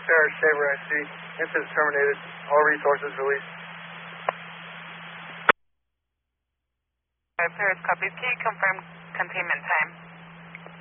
Paris, Sabre IC. Incident terminated. All resources released. Paris copies. Can you confirm containment time?